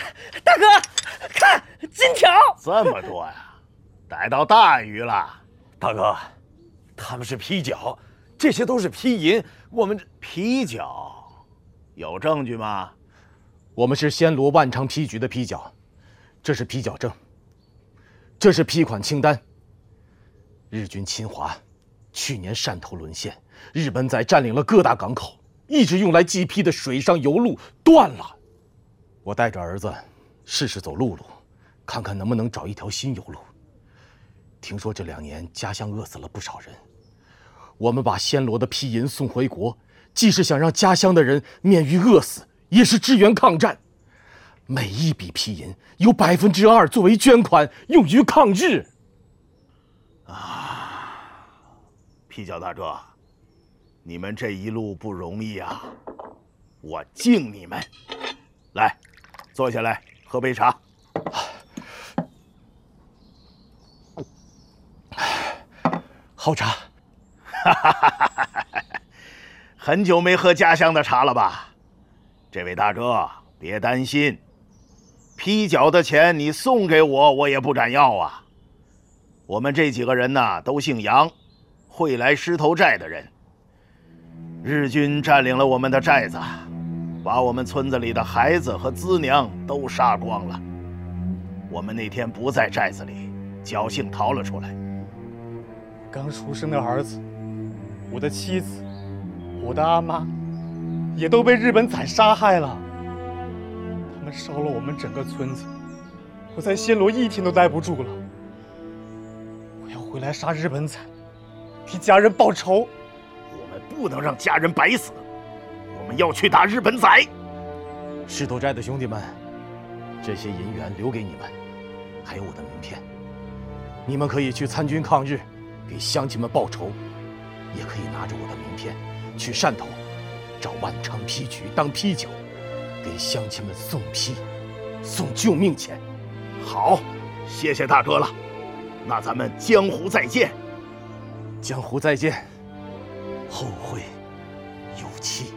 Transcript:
大哥，看金条， 这么多呀，逮到大鱼了。 大哥，他们是批角，这些都是批银。我们批角，有证据吗？ 我们是暹罗万昌批局的批角，这是批角证，这是批款清单。日军侵华，去年汕头沦陷，日本仔占领了各大港口，一直用来寄批的水上油路断了。我带着儿子试试走陆路，看看能不能找一条新油路。听说这2年家乡饿死了不少人，我们把暹罗的批银送回国，既是想让家乡的人免于饿死，也是支援抗战。每一笔批银有2%作为捐款，用于抗日。 批角大哥，你们这一路不容易啊，我敬你们。来，坐下来喝杯茶。 好茶。 很久没喝家乡的茶了吧？这位大哥，别担心，批角的钱你送给我，我也不敢要啊。我们这几个人呢，都姓杨，会来狮头寨的人。日军占领了我们的寨子，把我们村子里的孩子和资娘都杀光了。我们那天不在寨子里，侥幸逃了出来。 刚出生的儿子，我的妻子，我的阿妈，也都被日本仔杀害了。他们烧了我们整个村子，我在暹罗1天都待不住了。我要回来杀日本仔，替家人报仇。 我们不能让家人白死，我们要去打日本仔。 狮头寨的兄弟们，这些银元留给你们，还有我的名片。你们可以去参军抗日，给乡亲们报仇，也可以拿着我的名片去汕头找万昌批局当批角，给乡亲们送批，送救命钱。 好，谢谢大哥了，那咱们江湖再见。 江湖再见，后会有期。